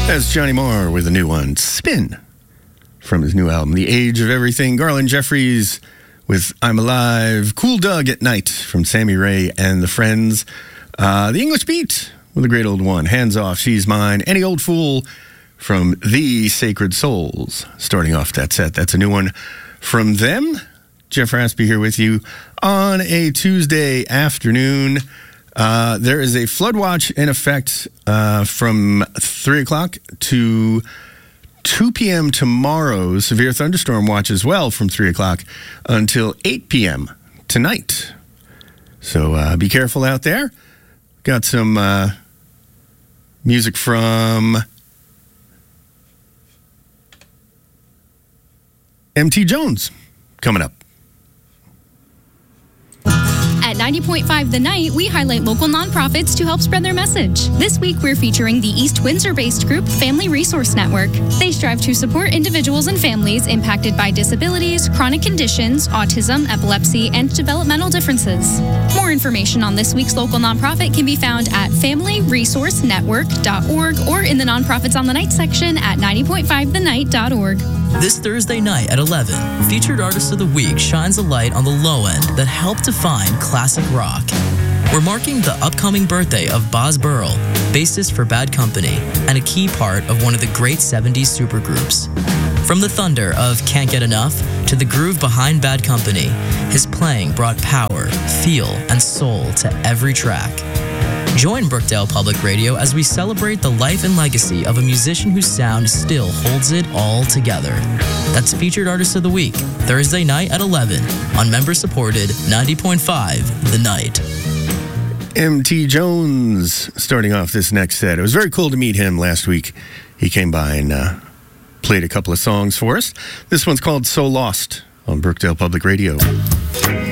That's Johnny Marr with a new one, Spin, from his new album, The Age of Everything. Garland Jeffries with I'm Alive. Cool Doug at Night from Sammy Ray and the Friends. The English Beat with a great old one, Hands Off, She's Mine. Any Old Fool from The Sacred Souls. Starting off that set. That's a new one from them. Jeff Raspy here with you on a Tuesday afternoon. There is a flood watch in effect from 3 o'clock to 2 p.m. tomorrow. Severe thunderstorm watch as well from 3 o'clock until 8 p.m. tonight. So be careful out there. Got some music from MT Jones coming up. At 90.5 The Night, we highlight local nonprofits to help spread their message. This week, we're featuring the East Windsor-based group Family Resource Network. They strive to support individuals and families impacted by disabilities, chronic conditions, autism, epilepsy, and developmental differences. More information on this week's local nonprofit can be found at familyresourcenetwork.org or in the Nonprofits on the Night section at 90.5thenight.org. This Thursday night at 11, Featured Artist of the Week shines a light on the low end that helped define classic rock. We're marking the upcoming birthday of Boz Burrell, bassist for Bad Company, and a key part of one of the great 70s supergroups. From the thunder of Can't Get Enough to the groove behind Bad Company, his playing brought power, feel, and soul to every track. Join Brookdale Public Radio as we celebrate the life and legacy of a musician whose sound still holds it all together. That's Featured Artist of the Week, Thursday night at 11 on member-supported 90.5 The Night. MT Jones starting off this next set. It was very cool to meet him last week. He came by and played a couple of songs for us. This one's called So Lost on Brookdale Public Radio.